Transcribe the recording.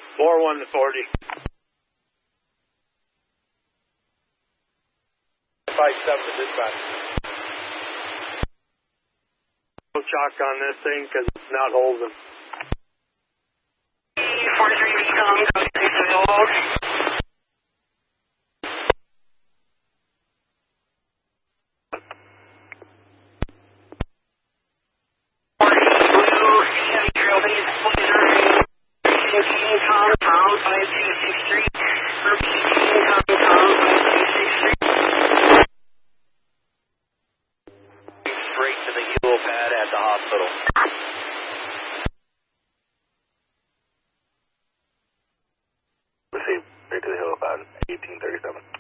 4-1 to 40. 5-7 to dispatch. No chalk on this thing because it's not holding. 43 become hold. Straight to the helipad at the hospital. Received straight to the helipad, 1837.